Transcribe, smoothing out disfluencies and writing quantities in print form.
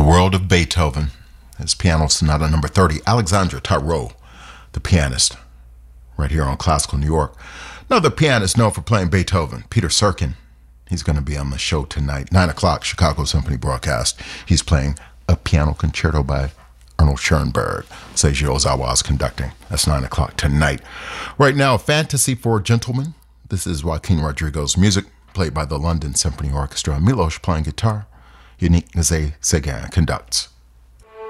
World of Beethoven. His piano sonata number 30, Alexandre Tarot, the pianist, right here on Classical New York. Another pianist known for playing Beethoven, Peter Serkin. He's going to be on the show tonight, 9 o'clock, Chicago Symphony broadcast. He's playing a piano concerto by Arnold Schoenberg. Seiji Ozawa is conducting. That's 9 o'clock tonight. Right now, Fantasy for Gentlemen. This is Joaquin Rodrigo's music, played by the London Symphony Orchestra. Milos playing guitar. Yannick Nézet-Séguin conducts.